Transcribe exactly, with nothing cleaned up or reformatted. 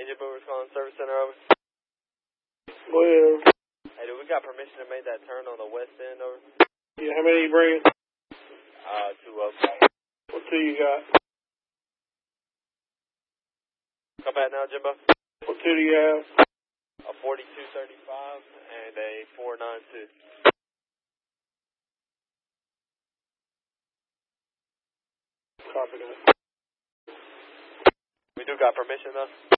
Agent Boomer's calling Service Center, over. Go ahead. Hey, do we got permission to make that turn on the west end, over? Yeah, how many you bringing? Uh, two of What two you got? Come back now, Jimbo. What two do you have? A forty-two thirty-five and a four ninety-two. Copy that. We do got permission, though?